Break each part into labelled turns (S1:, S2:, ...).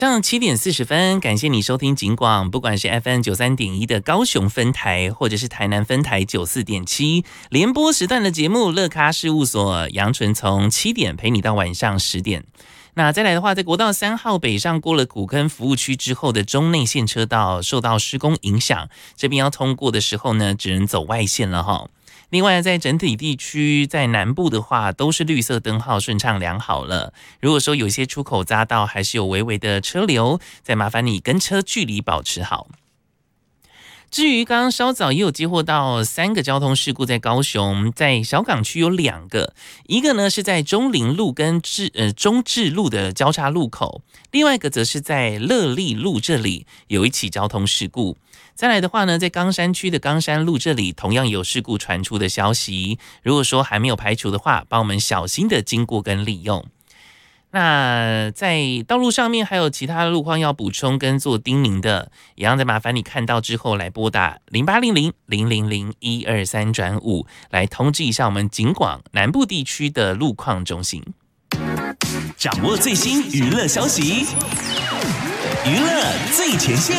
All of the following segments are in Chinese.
S1: 上7:40，感谢你收听警广，不管是 FM93.1 的高雄分台，或者是台南分台94.7联播时段的节目乐咖事务所，杨纯从7点陪你到晚上10点。那再来的话，在国道3号北上过了古坑服务区之后的中内线车道受到施工影响，这边要通过的时候呢，只能走外线了哈。另外，在整体地区，在南部的话，都是绿色灯号顺畅良好了。如果说有些出口匝道还是有微微的车流，再麻烦你跟车距离保持好。至于刚刚稍早也有接获到3个交通事故，在高雄，在小港区有2个，一个呢是在中林路跟中智路的交叉路口，另外一个则是在乐利路这里有一起交通事故。再来的话呢，在冈山区的冈山路这里同样有事故传出的消息，如果说还没有排除的话，帮我们小心的经过跟利用。那在道路上面还有其他的路况要补充跟做叮咛的，也让再麻烦你看到之后来拨打0800-000-123-5来通知一下我们警广南部地区的路况中心。
S2: 掌握最新娱乐消息，娱乐最前线。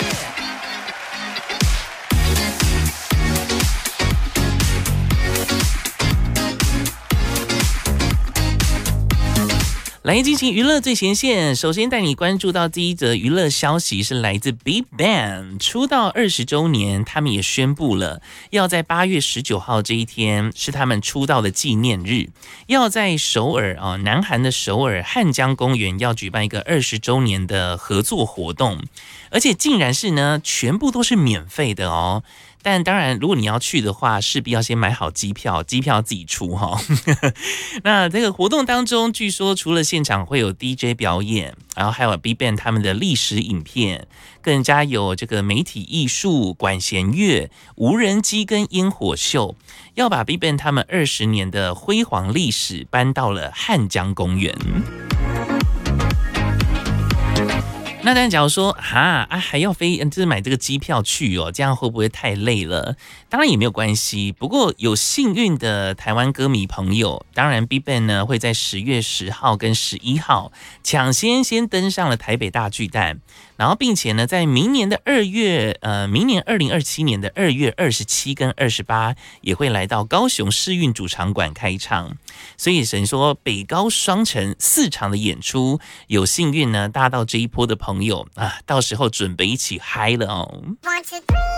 S1: 来进行娱乐最前线，首先带你关注到第一则娱乐消息是来自 BigBang 出道20周年，他们也宣布了要在8月19号这一天是他们出道的纪念日，要在首尔南韩的首尔汉江公园要举办一个20周年的合作活动，而且竟然是呢全部都是免费的哦。但当然，如果你要去的话，势必要先买好机票，机票自己出哈。那这个活动当中，据说除了现场会有 DJ 表演，然后还有 BigBang 他们的历史影片，更加有这个媒体艺术、管弦乐、无人机跟烟火秀，要把 BigBang 他们20年的辉煌历史搬到了汉江公园。那当然，假如说还要飞，就是买这个机票去哦，这样会不会太累了？当然也没有关系。不过有幸运的台湾歌迷朋友，当然 BigBang 呢会在10月10号跟11号抢先登上了台北大巨蛋，然后并且呢在明年2027年的2月27跟28也会来到高雄世运主场馆开唱。所以等于说北高双城4场的演出，有幸运呢搭到这一波的朋友啊，到时候准备一起嗨了哦。1, 2, 3